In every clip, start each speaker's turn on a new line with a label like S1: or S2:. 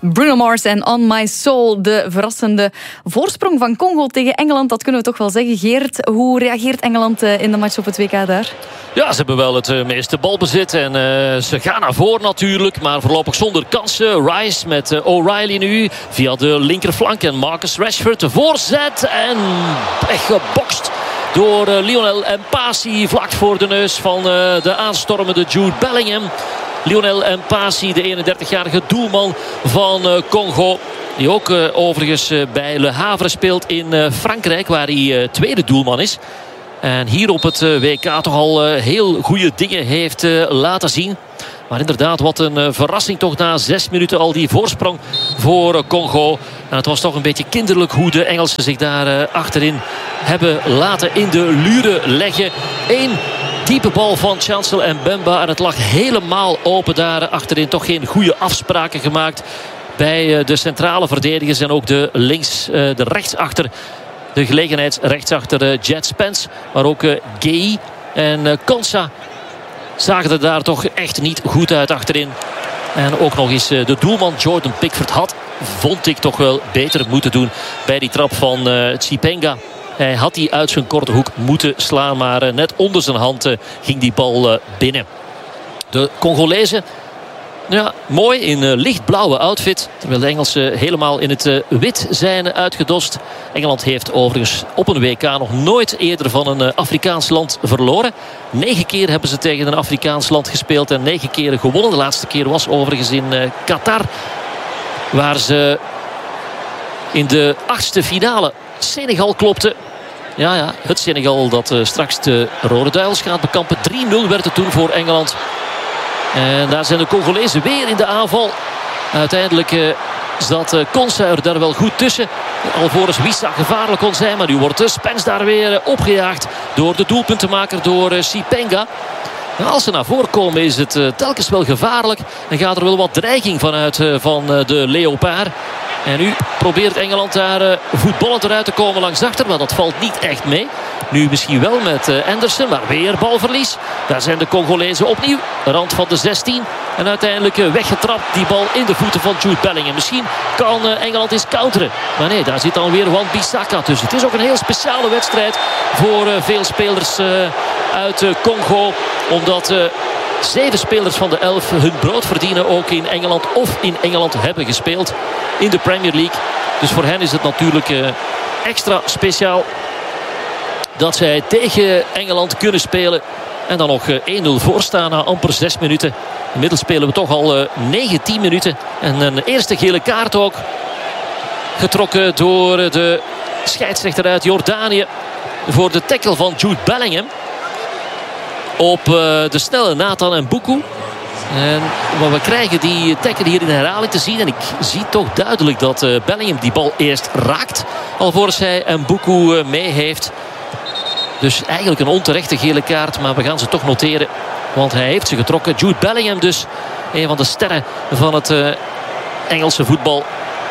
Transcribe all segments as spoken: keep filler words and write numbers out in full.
S1: Bruno Mars en On My Soul. De verrassende voorsprong van Congo tegen Engeland, dat kunnen we toch wel zeggen. Geert, hoe reageert Engeland in de match op het W K daar?
S2: Ja, ze hebben wel het meeste balbezit en uh, ze gaan naar voren natuurlijk. Maar voorlopig zonder kansen. Rice met uh, O'Reilly nu via de linkerflank. En Marcus Rashford de voorzet. En weggebokst door uh, Lionel Mpasi vlak voor de neus van uh, de aanstormende Jude Bellingham. Lionel Mpasi, de eenendertigjarige doelman van uh, Congo. Die ook uh, overigens uh, bij Le Havre speelt in uh, Frankrijk, waar hij uh, tweede doelman is. En hier op het uh, W K toch al uh, heel goede dingen heeft uh, laten zien. Maar inderdaad, wat een uh, verrassing toch na zes minuten al die voorsprong voor uh, Congo. En het was toch een beetje kinderlijk hoe de Engelsen zich daar uh, achterin hebben laten in de luren leggen. Eén diepe bal van Chancel en Mbemba. En het lag helemaal open daar achterin. Toch geen goede afspraken gemaakt bij de centrale verdedigers. En ook de links, de rechtsachter. De gelegenheidsrechtsachter Jet Spence. Maar ook Gay en Konsa zagen er daar toch echt niet goed uit achterin. En ook nog eens de doelman Jordan Pickford had, vond ik, toch wel beter moeten doen bij die trap van uh, Tsipenga. Hij had die uit zijn korte hoek moeten slaan. Maar uh, net onder zijn hand uh, ging die bal uh, binnen. De Congolezen, ja, mooi in uh, lichtblauwe outfit. Terwijl de Engelsen helemaal in het uh, wit zijn uitgedost. Engeland heeft overigens op een W K nog nooit eerder van een uh, Afrikaans land verloren. Negen keer hebben ze tegen een Afrikaans land gespeeld. En negen keer gewonnen. De laatste keer was overigens in uh, Qatar. Waar ze in de achtste finale Senegal klopte. Ja, ja, het Senegal dat uh, straks de Rode Duivels gaat bekampen. drie nul werd het toen voor Engeland. En daar zijn de Congolezen weer in de aanval. Uiteindelijk uh, zat uh, Konsa er daar wel goed tussen. Alvorens Wissa gevaarlijk kon zijn. Maar nu wordt uh, Spence daar weer uh, opgejaagd door de doelpuntenmaker, door uh, Tsipenga. En als ze naar voren komen is het uh, telkens wel gevaarlijk. En gaat er wel wat dreiging vanuit uh, van uh, de Leopard. En nu probeert Engeland daar uh, voetballend eruit te komen langs achter. Maar dat valt niet echt mee. Nu misschien wel met uh, Anderson. Maar weer balverlies. Daar zijn de Congolezen opnieuw. De rand van de zestien. En uiteindelijk uh, weggetrapt. Die bal in de voeten van Jude Bellingham. Misschien kan uh, Engeland eens counteren. Maar nee, daar zit dan weer Wan-Bissaka tussen. Het is ook een heel speciale wedstrijd voor uh, veel spelers uh, uit uh, Congo. Omdat Uh, Zeven spelers van de elf hun brood verdienen ook in Engeland of in Engeland hebben gespeeld in de Premier League. Dus voor hen is het natuurlijk uh, extra speciaal dat zij tegen Engeland kunnen spelen. En dan nog uh, één nul voorstaan na amper zes minuten. Inmiddels spelen we toch al uh, negentien minuten. En een eerste gele kaart ook. Getrokken door de scheidsrechter uit Jordanië voor de tackle van Jude Bellingham op uh, de snelle Nathan Mbuku. En maar we krijgen die tackle hier in herhaling te zien. En ik zie toch duidelijk dat uh, Bellingham die bal eerst raakt, alvorens hij Mbuku uh, mee heeft. Dus eigenlijk een onterechte gele kaart. Maar we gaan ze toch noteren, want hij heeft ze getrokken. Jude Bellingham dus, een van de sterren van het uh, Engelse voetbal.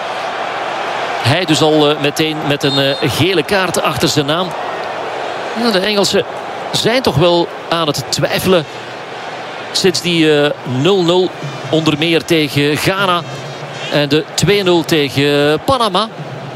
S2: Hij dus al uh, meteen met een uh, gele kaart achter zijn naam. Ja, de Engelsen zijn toch wel aan het twijfelen sinds die uh, nul nul onder meer tegen Ghana en de twee nul tegen Panama.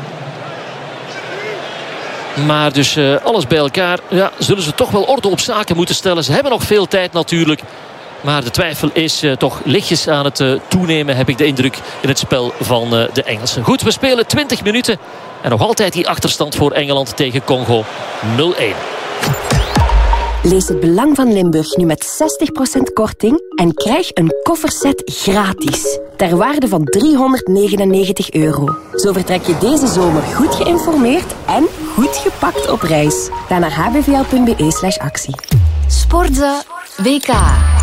S2: Maar dus uh, alles bij elkaar, ja, zullen ze toch wel orde op zaken moeten stellen. Ze hebben nog veel tijd natuurlijk. Maar de twijfel is uh, toch lichtjes aan het uh, toenemen, heb ik de indruk, in het spel van uh, de Engelsen. Goed, we spelen twintig minuten. En nog altijd die achterstand voor Engeland tegen Congo. nul één.
S3: Lees het Belang van Limburg nu met zestig procent korting en krijg een kofferset gratis. Ter waarde van driehonderdnegenennegentig euro. Zo vertrek je deze zomer goed geïnformeerd en goed gepakt op reis. Ga naar h b v l punt b e slash actie.
S4: Sportza W K.